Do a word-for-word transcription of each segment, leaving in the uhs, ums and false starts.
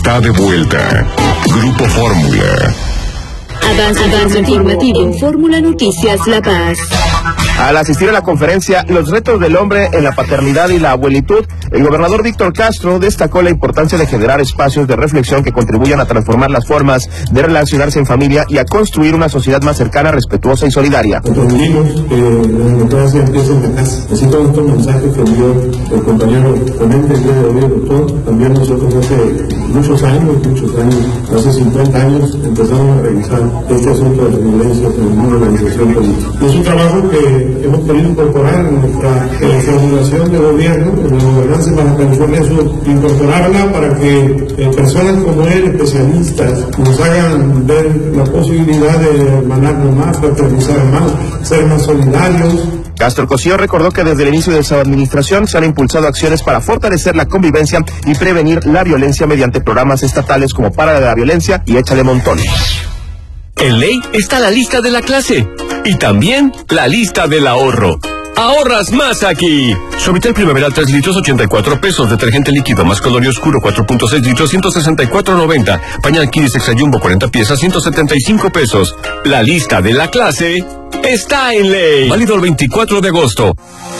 está de vuelta. Grupo Fórmula. Avance, avance informativo en Fórmula Noticias La Paz. Al asistir a la conferencia Los retos del hombre en la paternidad y la abuelitud, el gobernador Víctor Castro destacó la importancia de generar espacios de reflexión que contribuyan a transformar las formas de relacionarse en familia y a construir una sociedad más cercana, respetuosa y solidaria. Contribuimos que la democracia empiece en la casa. Así todo estos mensajes que envió el compañero ponente el día de hoy, doctor, también nosotros hace muchos años, muchos años, hace cincuenta años, empezamos a revisar este asunto de las violencias en una organización política. Es un trabajo que hemos querido incorporar en nuestra eh, formulación de gobierno, en la gobernanza para California Sur, incorporarla para que eh, personas como él, especialistas, nos hagan ver la posibilidad de hermanarnos más, fraternizar más, ser más solidarios. Castro Cosío recordó que desde el inicio de su administración se han impulsado acciones para fortalecer la convivencia y prevenir la violencia mediante programas estatales como Para la Violencia y Échale Montón. En ley está la lista de la clase y también la lista del ahorro. ¡Ahorras más aquí! Suavitel Primaveral tres litros, ochenta y cuatro pesos. Detergente líquido más colorio oscuro, cuatro punto seis litros, ciento sesenta y cuatro noventa. Pañal Kiris Extra Jumbo, cuarenta piezas, ciento setenta y cinco pesos. La lista de la clase está en ley. Válido el veinticuatro de agosto.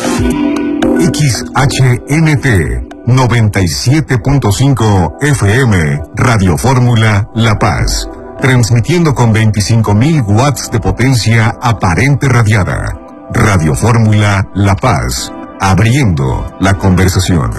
X H N T noventa y siete punto cinco F M, Radio Fórmula La Paz. Transmitiendo con veinticinco mil watts de potencia aparente radiada. Radio Fórmula La Paz, abriendo la conversación.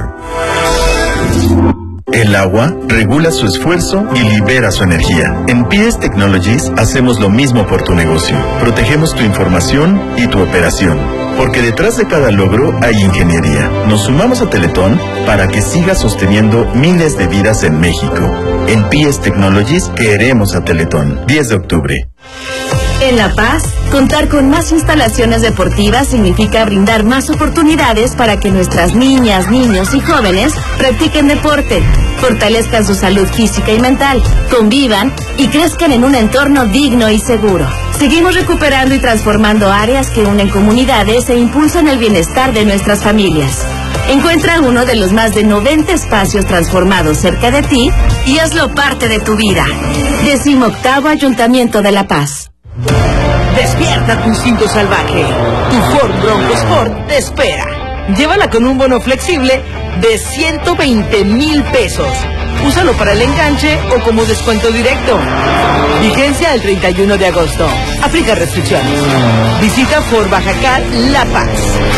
El agua regula su esfuerzo y libera su energía. En P S Technologies hacemos lo mismo por tu negocio. Protegemos tu información y tu operación. Porque detrás de cada logro hay ingeniería. Nos sumamos a Teletón para que siga sosteniendo miles de vidas en México. En P S Technologies queremos a Teletón. diez de octubre. En La Paz, contar con más instalaciones deportivas significa brindar más oportunidades para que nuestras niñas, niños y jóvenes practiquen deporte, fortalezcan su salud física y mental, convivan y crezcan en un entorno digno y seguro. Seguimos recuperando y transformando áreas que unen comunidades e impulsan el bienestar de nuestras familias. Encuentra uno de los más de noventa espacios transformados cerca de ti y hazlo parte de tu vida. Decimoctavo Ayuntamiento de La Paz. Despierta tu instinto salvaje. Tu Ford Bronco Sport te espera. Llévala con un bono flexible de ciento veinte mil pesos. Úsalo para el enganche o como descuento directo. Vigencia el treinta y uno de agosto. Aplica restricciones. Visita Ford Bajacar La Paz.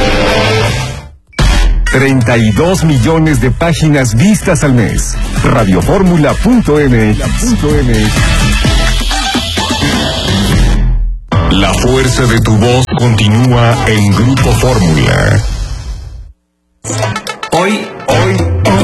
treinta y dos millones de páginas vistas al mes. Radioformula punto m x. La fuerza de tu voz continúa en Grupo Fórmula.